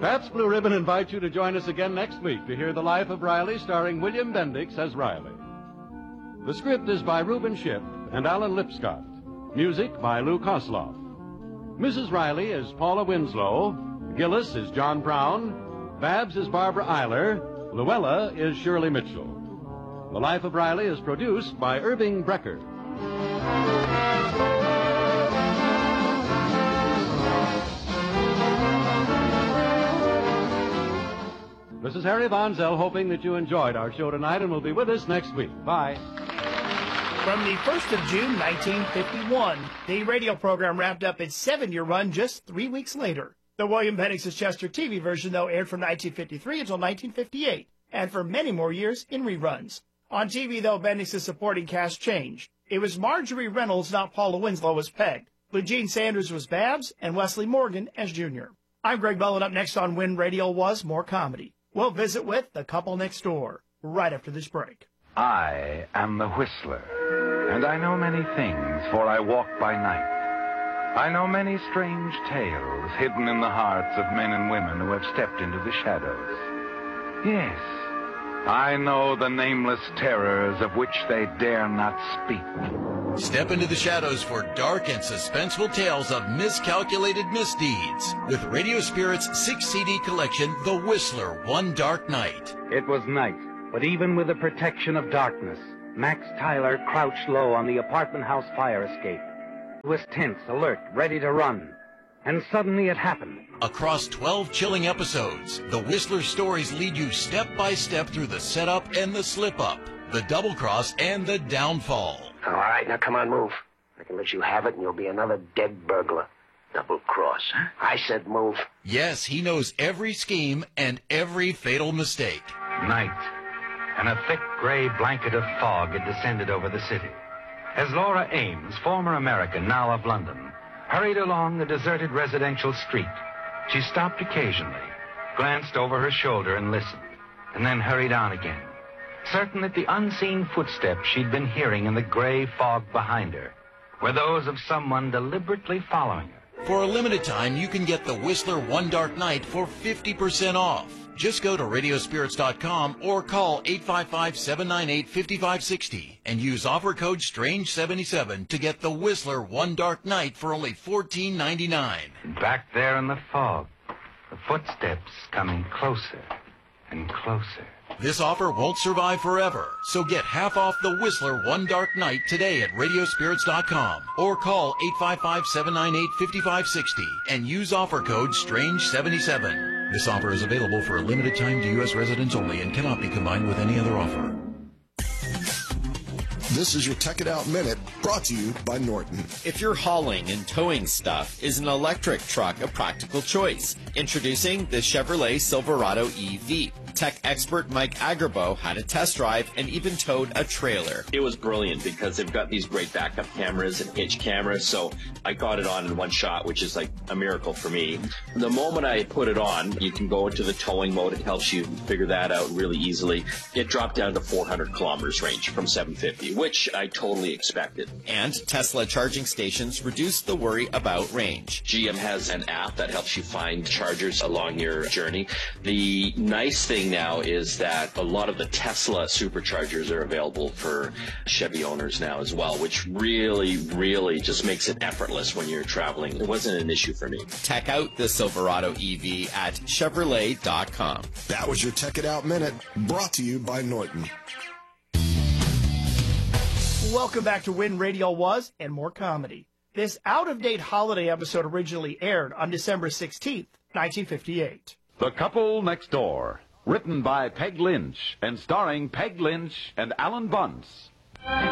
Pabst Blue Ribbon invites you to join us again next week to hear The Life of Riley starring William Bendix as Riley. The script is by Reuben Ship and Alan Lipscott. Music by Lou Kosloff. Mrs. Riley is Paula Winslow. Gillis is John Brown. Babs is Barbara Eiler. Luella is Shirley Mitchell. The Life of Riley is produced by Irving Brecker. This is Harry Von Zell hoping that you enjoyed our show tonight and will be with us next week. Bye. From the 1st of June, 1951, the radio program wrapped up its 7-year run just 3 weeks later. The William Bendix's Chester TV version, though, aired from 1953 until 1958, and for many more years in reruns. On TV, though, Bendix's supporting cast changed. It was Marjorie Reynolds, not Paula Winslow, as Peg. Eugene Sanders was Babs, and Wesley Morgan as Junior. I'm Greg Bell, up next on When Radio Was More Comedy. We'll visit with The Couple Next Door right after this break. I am the Whistler, and I know many things, for I walk by night. I know many strange tales hidden in the hearts of men and women who have stepped into the shadows. Yes, I know the nameless terrors of which they dare not speak. Step into the shadows for dark and suspenseful tales of miscalculated misdeeds with Radio Spirit's 6-CD collection, The Whistler, One Dark Night. It was night, but even with the protection of darkness, Max Tyler crouched low on the apartment house fire escape. He was tense, alert, ready to run. And suddenly it happened. Across 12 chilling episodes, The Whistler stories lead you step by step through the setup and the slip-up, the double-cross and the downfall. All right, now come on, move. I can let you have it and you'll be another dead burglar. Double-cross, huh? I said move. Yes, he knows every scheme and every fatal mistake. Night, and a thick gray blanket of fog had descended over the city. As Laura Ames, former American, now of London, hurried along the deserted residential street, she stopped occasionally, glanced over her shoulder and listened, and then hurried on again, certain that the unseen footsteps she'd been hearing in the gray fog behind her were those of someone deliberately following her. For a limited time, you can get The Whistler One Dark Night for 50% off. Just go to radiospirits.com or call 855-798-5560 and use offer code STRANGE77 to get The Whistler One Dark Night for only $14.99. Back there in the fog, the footsteps coming closer and closer. This offer won't survive forever, so get half off The Whistler One Dark Night today at radiospirits.com or call 855-798-5560 and use offer code STRANGE77. This offer is available for a limited time to U.S. residents only and cannot be combined with any other offer. This is your Tech It Out Minute, brought to you by Norton. If you're hauling and towing stuff, is an electric truck a practical choice? Introducing the Chevrolet Silverado EV. Tech expert Mike Agerbo had a test drive and even towed a trailer. It was brilliant because they've got these great backup cameras and hitch cameras, so I got it on in one shot, which is like a miracle for me. The moment I put it on, you can go into the towing mode. It helps you figure that out really easily. It dropped down to 400 kilometers range from 750, which I totally expected. And Tesla charging stations reduce the worry about range. GM has an app that helps you find chargers along your journey. The nice thing now is that a lot of the Tesla superchargers are available for Chevy owners now as well, which really just makes it effortless when you're traveling. It wasn't an issue for me. Check out the Silverado EV at Chevrolet.com. That was your Tech It Out Minute, brought to you by Norton. Welcome back to When Radio Was and More Comedy. This out-of-date holiday episode originally aired on December 16th, 1958. The Couple Next Door. Written by Peg Lynch and starring Peg Lynch and Alan Bunce.